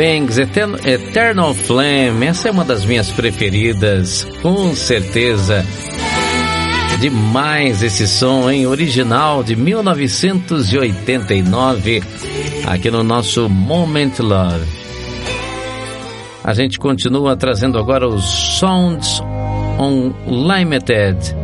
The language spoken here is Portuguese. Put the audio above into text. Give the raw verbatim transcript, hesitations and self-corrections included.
Wings, Eternal, Eternal Flame, essa é uma das minhas preferidas, com certeza. Demais esse som, hein? Original de mil novecentos e oitenta e nove, aqui no nosso Moment Love. A gente continua trazendo agora os Sounds Unlimited.